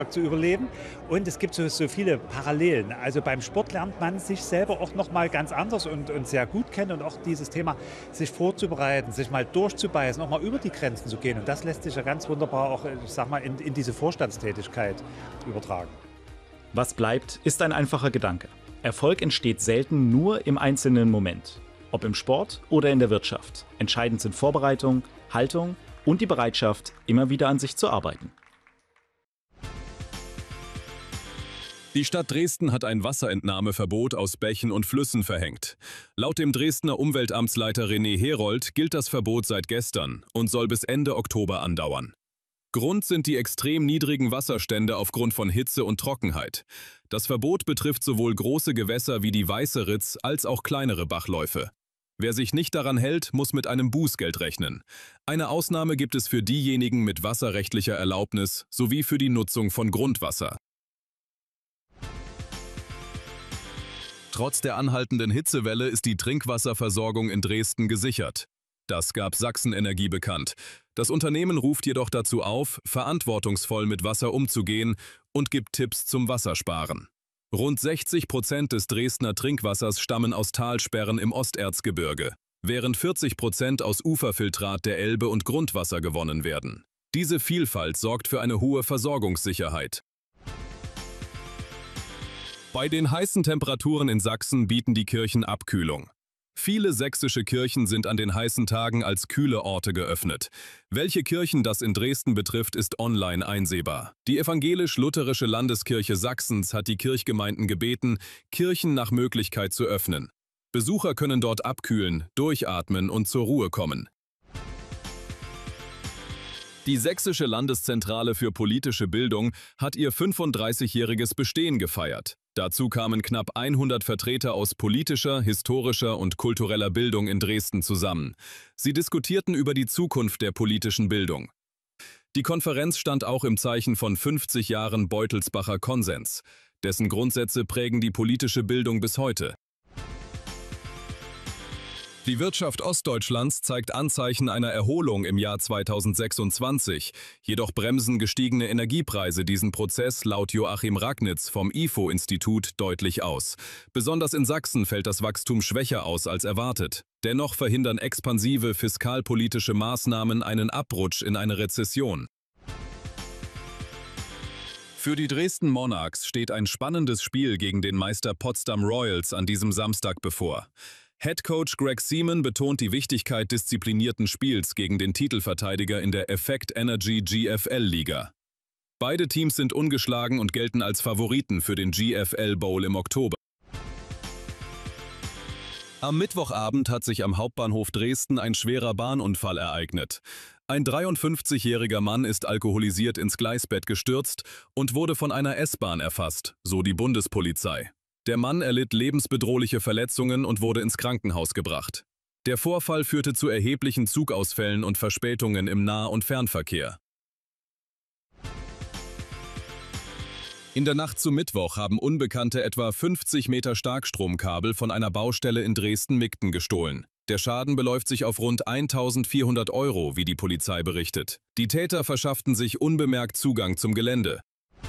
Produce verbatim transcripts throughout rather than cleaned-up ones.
zu überleben. Und es gibt so, so viele Parallelen. Also beim Sport lernt man sich selber auch noch mal ganz anders und, und sehr gut kennen und auch dieses Thema, sich vorzubereiten, sich mal durchzubeißen, auch mal über die Grenzen zu gehen. Und das lässt sich ja ganz wunderbar auch, ich sag mal, in, in diese Vorstandstätigkeit übertragen. Was bleibt, ist ein einfacher Gedanke. Erfolg entsteht selten nur im einzelnen Moment. Ob im Sport oder in der Wirtschaft. Entscheidend sind Vorbereitung, Haltung und die Bereitschaft, immer wieder an sich zu arbeiten. Die Stadt Dresden hat ein Wasserentnahmeverbot aus Bächen und Flüssen verhängt. Laut dem Dresdner Umweltamtsleiter René Herold gilt das Verbot seit gestern und soll bis Ende Oktober andauern. Grund sind die extrem niedrigen Wasserstände aufgrund von Hitze und Trockenheit. Das Verbot betrifft sowohl große Gewässer wie die Weiße Ritz als auch kleinere Bachläufe. Wer sich nicht daran hält, muss mit einem Bußgeld rechnen. Eine Ausnahme gibt es für diejenigen mit wasserrechtlicher Erlaubnis sowie für die Nutzung von Grundwasser. Trotz der anhaltenden Hitzewelle ist die Trinkwasserversorgung in Dresden gesichert. Das gab Sachsen-Energie bekannt. Das Unternehmen ruft jedoch dazu auf, verantwortungsvoll mit Wasser umzugehen und gibt Tipps zum Wassersparen. Rund sechzig Prozent des Dresdner Trinkwassers stammen aus Talsperren im Osterzgebirge, während vierzig Prozent aus Uferfiltrat der Elbe und Grundwasser gewonnen werden. Diese Vielfalt sorgt für eine hohe Versorgungssicherheit. Bei den heißen Temperaturen in Sachsen bieten die Kirchen Abkühlung. Viele sächsische Kirchen sind an den heißen Tagen als kühle Orte geöffnet. Welche Kirchen das in Dresden betrifft, ist online einsehbar. Die evangelisch-lutherische Landeskirche Sachsens hat die Kirchgemeinden gebeten, Kirchen nach Möglichkeit zu öffnen. Besucher können dort abkühlen, durchatmen und zur Ruhe kommen. Die Sächsische Landeszentrale für politische Bildung hat ihr fünfunddreißigjähriges Bestehen gefeiert. Dazu kamen knapp hundert Vertreter aus politischer, historischer und kultureller Bildung in Dresden zusammen. Sie diskutierten über die Zukunft der politischen Bildung. Die Konferenz stand auch im Zeichen von fünfzig Jahren Beutelsbacher Konsens. Dessen Grundsätze prägen die politische Bildung bis heute. Die Wirtschaft Ostdeutschlands zeigt Anzeichen einer Erholung im Jahr zweitausendsechsundzwanzig. Jedoch bremsen gestiegene Energiepreise diesen Prozess laut Joachim Ragnitz vom I F O-Institut deutlich aus. Besonders in Sachsen fällt das Wachstum schwächer aus als erwartet. Dennoch verhindern expansive fiskalpolitische Maßnahmen einen Abrutsch in eine Rezession. Für die Dresden Monarchs steht ein spannendes Spiel gegen den Meister Potsdam Royals an diesem Samstag bevor. Headcoach Greg Seaman betont die Wichtigkeit disziplinierten Spiels gegen den Titelverteidiger in der Effect Energy G F L-Liga. Beide Teams sind ungeschlagen und gelten als Favoriten für den G F L Bowl im Oktober. Am Mittwochabend hat sich am Hauptbahnhof Dresden ein schwerer Bahnunfall ereignet. Ein dreiundfünfzigjähriger Mann ist alkoholisiert ins Gleisbett gestürzt und wurde von einer S-Bahn erfasst, so die Bundespolizei. Der Mann erlitt lebensbedrohliche Verletzungen und wurde ins Krankenhaus gebracht. Der Vorfall führte zu erheblichen Zugausfällen und Verspätungen im Nah- und Fernverkehr. In der Nacht zum Mittwoch haben Unbekannte etwa fünfzig Meter Starkstromkabel von einer Baustelle in Dresden-Migten gestohlen. Der Schaden beläuft sich auf rund eintausendvierhundert Euro, wie die Polizei berichtet. Die Täter verschafften sich unbemerkt Zugang zum Gelände.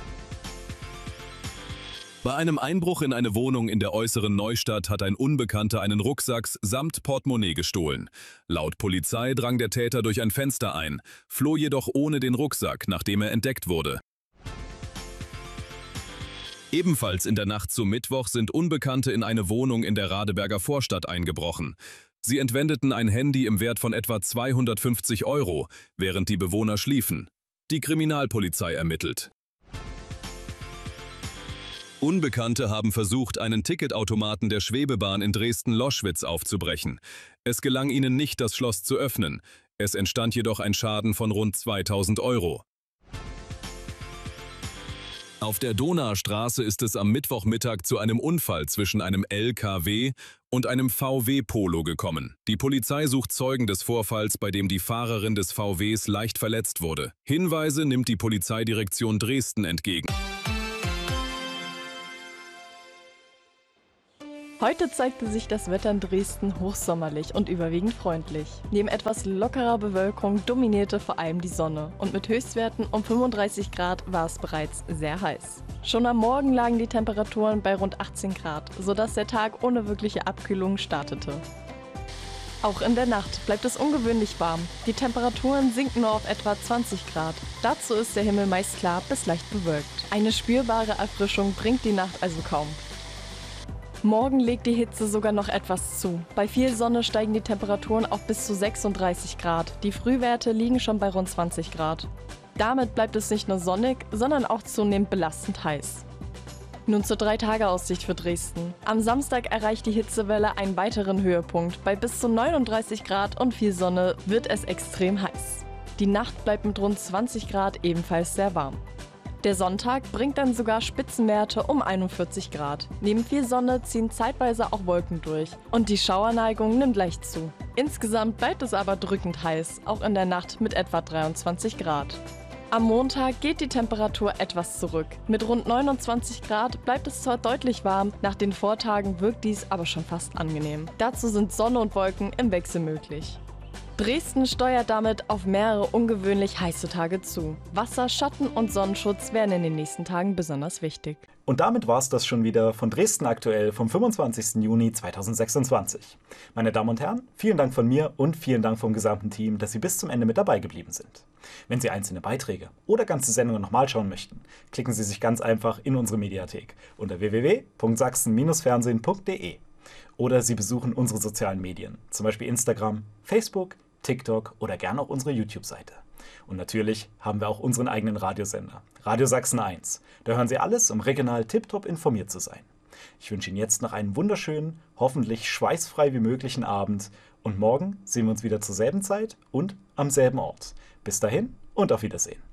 Bei einem Einbruch in eine Wohnung in der äußeren Neustadt hat ein Unbekannter einen Rucksack samt Portemonnaie gestohlen. Laut Polizei drang der Täter durch ein Fenster ein, floh jedoch ohne den Rucksack, nachdem er entdeckt wurde. Ebenfalls in der Nacht zum Mittwoch sind Unbekannte in eine Wohnung in der Radeberger Vorstadt eingebrochen. Sie entwendeten ein Handy im Wert von etwa zweihundertfünfzig Euro, während die Bewohner schliefen. Die Kriminalpolizei ermittelt. Unbekannte haben versucht, einen Ticketautomaten der Schwebebahn in Dresden-Loschwitz aufzubrechen. Es gelang ihnen nicht, das Schloss zu öffnen. Es entstand jedoch ein Schaden von rund zweitausend Euro. Auf der Donaustraße ist es am Mittwochmittag zu einem Unfall zwischen einem L K W und einem V W Polo gekommen. Die Polizei sucht Zeugen des Vorfalls, bei dem die Fahrerin des V Ws leicht verletzt wurde. Hinweise nimmt die Polizeidirektion Dresden entgegen. Heute zeigte sich das Wetter in Dresden hochsommerlich und überwiegend freundlich. Neben etwas lockerer Bewölkung dominierte vor allem die Sonne und mit Höchstwerten um fünfunddreißig Grad war es bereits sehr heiß. Schon am Morgen lagen die Temperaturen bei rund achtzehn Grad, sodass der Tag ohne wirkliche Abkühlung startete. Auch in der Nacht bleibt es ungewöhnlich warm. Die Temperaturen sinken nur auf etwa zwanzig Grad. Dazu ist der Himmel meist klar bis leicht bewölkt. Eine spürbare Erfrischung bringt die Nacht also kaum. Morgen legt die Hitze sogar noch etwas zu. Bei viel Sonne steigen die Temperaturen auf bis zu sechsunddreißig Grad. Die Frühwerte liegen schon bei rund zwanzig Grad. Damit bleibt es nicht nur sonnig, sondern auch zunehmend belastend heiß. Nun zur Drei-Tage-Aussicht für Dresden. Am Samstag erreicht die Hitzewelle einen weiteren Höhepunkt. Bei bis zu neununddreißig Grad und viel Sonne wird es extrem heiß. Die Nacht bleibt mit rund zwanzig Grad ebenfalls sehr warm. Der Sonntag bringt dann sogar Spitzenwerte um einundvierzig Grad. Neben viel Sonne ziehen zeitweise auch Wolken durch und die Schauerneigung nimmt leicht zu. Insgesamt bleibt es aber drückend heiß, auch in der Nacht mit etwa dreiundzwanzig Grad. Am Montag geht die Temperatur etwas zurück. Mit rund neunundzwanzig Grad bleibt es zwar deutlich warm, nach den Vortagen wirkt dies aber schon fast angenehm. Dazu sind Sonne und Wolken im Wechsel möglich. Dresden steuert damit auf mehrere ungewöhnlich heiße Tage zu. Wasser-, Schatten- und Sonnenschutz werden in den nächsten Tagen besonders wichtig. Und damit war es das schon wieder von Dresden aktuell vom fünfundzwanzigsten Juni zweitausendsechsundzwanzig. Meine Damen und Herren, vielen Dank von mir und vielen Dank vom gesamten Team, dass Sie bis zum Ende mit dabei geblieben sind. Wenn Sie einzelne Beiträge oder ganze Sendungen nochmal schauen möchten, klicken Sie sich ganz einfach in unsere Mediathek unter w w w punkt sachsen Bindestrich fernsehen punkt d e. Oder Sie besuchen unsere sozialen Medien, zum Beispiel Instagram, Facebook, TikTok oder gerne auch unsere YouTube-Seite. Und natürlich haben wir auch unseren eigenen Radiosender, Radio Sachsen eins. Da hören Sie alles, um regional tipptopp informiert zu sein. Ich wünsche Ihnen jetzt noch einen wunderschönen, hoffentlich schweißfrei wie möglichen Abend und morgen sehen wir uns wieder zur selben Zeit und am selben Ort. Bis dahin und auf Wiedersehen.